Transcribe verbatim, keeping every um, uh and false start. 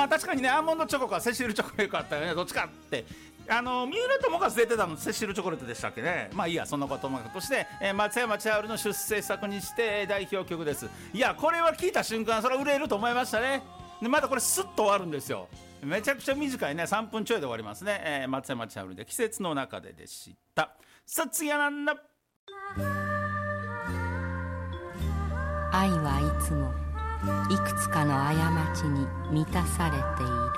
あ確かにね、アーモンドチョコかセシルチョコレートあったよね、どっちかって。あの三浦友和出てたのセシルチョコレートでしたっけね。まあいいや、そんなこともとして、えー、松山千春の出世作にして代表曲です。いやこれは聞いた瞬間それは売れると思いましたね。でまたこれスッと終わるんですよ。めちゃくちゃ短いね、さんぷんちょいで終わりますね。えー、松山千春で季節の中ででした。さあ次はなんだ。 愛はいつもいくつかの過ちに満たされている。